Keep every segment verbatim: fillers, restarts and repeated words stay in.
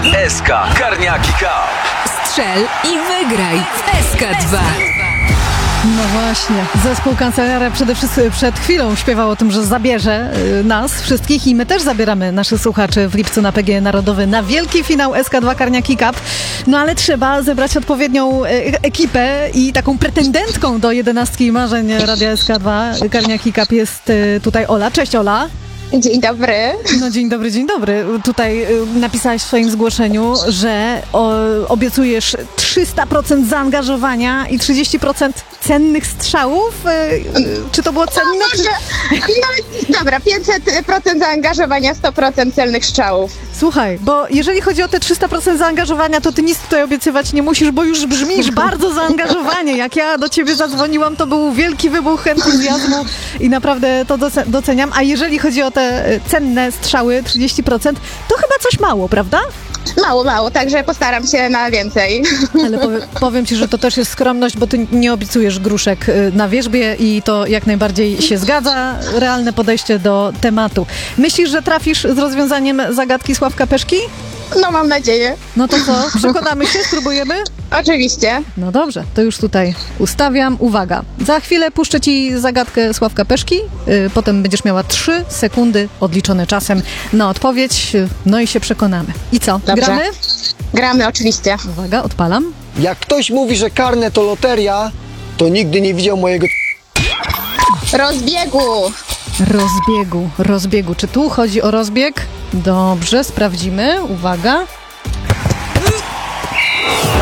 S K Karniaki Cup. Strzel i wygraj w S K dwa. No właśnie, zespół Kancelaria przede wszystkim przed chwilą śpiewał o tym, że zabierze y, nas wszystkich i my też zabieramy naszych słuchaczy w lipcu na P G E Narodowy na wielki finał S K dwa Karniaki Cup. No ale trzeba zebrać odpowiednią y, ekipę i taką pretendentką do jedenastki marzeń Radia S K dwa Karniaki Cup jest y, tutaj Ola. Cześć Ola. Dzień dobry. No dzień dobry, dzień dobry. Tutaj y, napisałaś w swoim zgłoszeniu, że o, obiecujesz trzysta procent zaangażowania i trzydzieści procent cennych strzałów. Y, y, czy to było cenne? No, może, no, dobra, pięćset procent zaangażowania, sto procent celnych strzałów. Słuchaj, bo jeżeli chodzi o te trzysta procent zaangażowania, to ty nic tutaj obiecywać nie musisz, bo już brzmisz bardzo zaangażowanie. Jak ja do ciebie zadzwoniłam, to był wielki wybuch entuzjazmu i naprawdę to doce- doceniam. A jeżeli chodzi o te cenne strzały, trzydzieści procent, to chyba coś mało, prawda? Mało, mało, także postaram się na więcej. Ale powie, powiem ci, że to też jest skromność, bo ty nie obiecujesz gruszek y, na wierzbie i to jak najbardziej się zgadza. Realne podejście do tematu. Myślisz, że trafisz z rozwiązaniem zagadki Sławka Peszki? No mam nadzieję. No to co? Przekonamy się? Spróbujemy? Oczywiście. No dobrze, to już tutaj ustawiam. Uwaga, za chwilę puszczę ci zagadkę Sławka Peszki, yy, potem będziesz miała trzy sekundy odliczone czasem na odpowiedź, yy, no i się przekonamy. I co, Dobrze. gramy? Gramy oczywiście. Uwaga, odpalam. Jak ktoś mówi, że karne to loteria, to nigdy nie widział mojego... Rozbiegu. Rozbiegu, rozbiegu. Czy tu chodzi o rozbieg? Dobrze, sprawdzimy. Uwaga.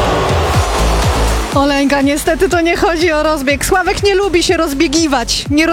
Oleńka, niestety to nie chodzi o rozbieg. Sławek nie lubi się rozbiegiwać. Nie